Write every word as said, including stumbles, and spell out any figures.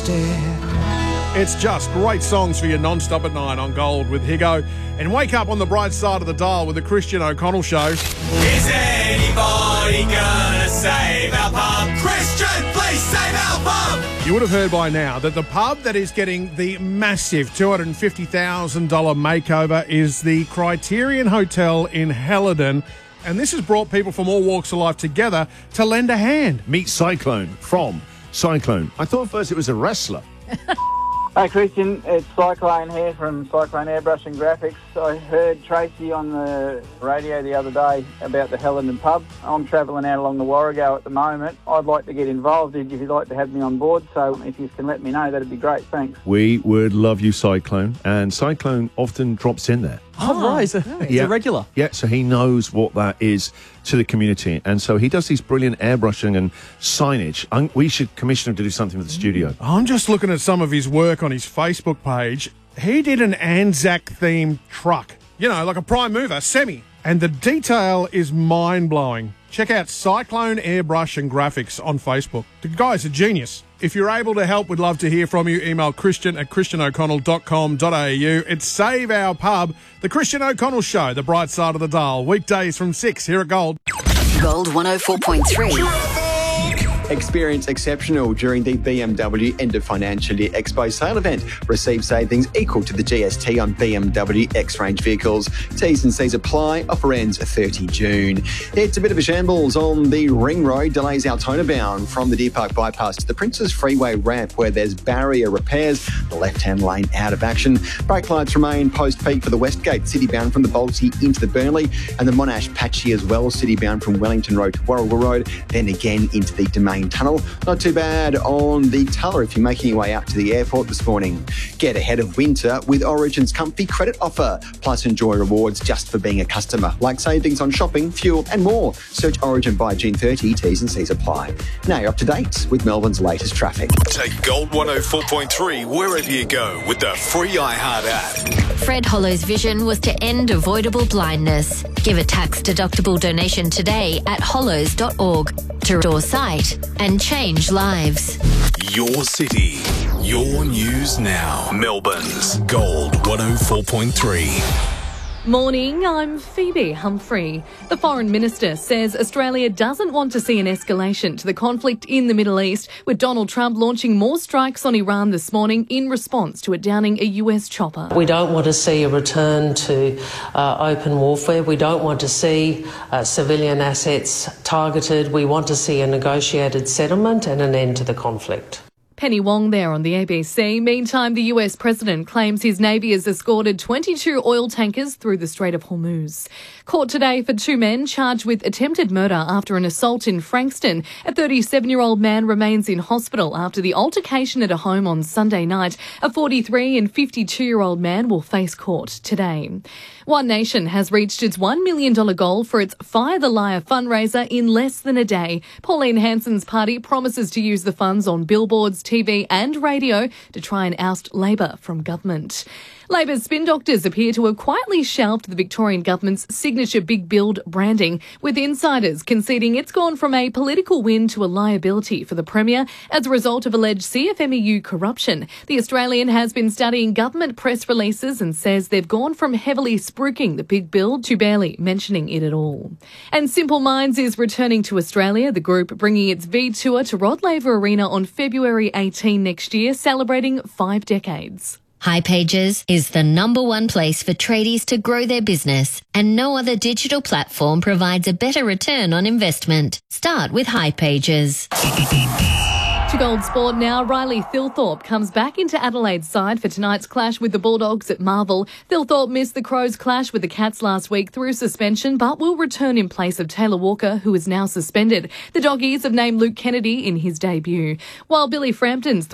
stare. It's just great songs for your non-stop at nine on Gold with Higo. And wake up on the bright side of the dial with the Christian O'Connell Show. Is anybody gonna save our pub? Christian, please save our pub! You would have heard by now that the pub that is getting the massive two hundred fifty thousand dollars makeover is the Criterion Hotel in Helidon. And this has brought people from all walks of life together to lend a hand. Meet Cyclone from Cyclone. I thought first it was a wrestler. Hi Christian, it's Cyclone here from Cyclone Airbrush and Graphics. I heard Tracy on the radio the other day about the Helidon pub. I'm travelling out along the Warrego at the moment. I'd like to get involved if you'd like to have me on board, so if you can let me know, that'd be great. Thanks. We would love you, Cyclone. And Cyclone often drops in there. Oh, right. He's a, he's yeah. a regular. Yeah, so he knows what that is to the community. And so he does these brilliant airbrushing and signage. Um, we should commission him to do something with the studio. I'm just looking at some of his work on his Facebook page. He did an Anzac-themed truck. You know, like a prime mover, semi. And the detail is mind-blowing. Check out Cyclone Airbrush and Graphics on Facebook. The guy's a genius. If you're able to help, we'd love to hear from you. Email Christian at christian o'connell dot com dot a u. It's Save Our Pub, the Christian O'Connell Show, the bright side of the dial. Weekdays from six here at Gold. Gold one oh four point three. Experience exceptional during the B M W End of Financial Year Expo sale event. Receive savings equal to the G S T on B M W X-Range vehicles. T's and C's apply. Offer ends thirtieth of June. It's a bit of a shambles on the Ring Road. Delays Altona bound from the Deer Park bypass to the Princes Freeway ramp where there's barrier repairs. The left-hand lane out of action. Brake lights remain post-peak for the Westgate City bound from the Balti into the Burnley, and the Monash patchy as well, city bound from Wellington Road to Warragul Road, then again into the Domain Tunnel. Not too bad on the Tuller if you're making your way out to the airport this morning. Get ahead of winter with Origin's comfy credit offer. Plus enjoy rewards just for being a customer, like savings on shopping, fuel and more. Search Origin by June thirtieth. T's and C's apply. Now you're up to date with Melbourne's latest traffic. Take Gold one oh four point three wherever you go with the free iHeart app. Fred Hollow's vision was to end avoidable blindness. Give a tax-deductible donation today at hollows dot org to restore sight and change lives. Your city, your news now. Melbourne's Gold one oh four point three. Morning, I'm Phoebe Humphrey. The Foreign Minister says Australia doesn't want to see an escalation to the conflict in the Middle East, with Donald Trump launching more strikes on Iran this morning in response to it downing a U S chopper. We don't want to see a return to uh, open warfare. We don't want to see uh, civilian assets targeted. We want to see a negotiated settlement and an end to the conflict. Penny Wong there on the A B C. Meantime, the U S president claims his Navy has escorted twenty-two oil tankers through the Strait of Hormuz. Caught today for two men charged with attempted murder after an assault in Frankston. A thirty-seven-year-old man remains in hospital after the altercation at a home on Sunday night. A forty-three and fifty-two-year-old man will face court today. One Nation has reached its one million dollars goal for its Fire the Liar fundraiser in less than a day. Pauline Hanson's party promises to use the funds on billboards, T V and radio to try and oust Labor from government. Labor's spin doctors appear to have quietly shelved the Victorian government's signature big build branding, with insiders conceding it's gone from a political win to a liability for the Premier as a result of alleged C F M E U corruption. The Australian has been studying government press releases and says they've gone from heavily spruiking the big build to barely mentioning it at all. And Simple Minds is returning to Australia, the group bringing its V Tour to Rod Laver Arena on February eighteenth next year, celebrating five decades. hipages is the number one place for tradies to grow their business, and no other digital platform provides a better return on investment. Start with hipages. To Gold Sport now, Riley Thilthorpe comes back into Adelaide's side for tonight's clash with the Bulldogs at Marvel. Thilthorpe missed the Crows' clash with the Cats last week through suspension, but will return in place of Taylor Walker, who is now suspended. The Doggies have named Luke Kennedy in his debut, while Billy Frampton's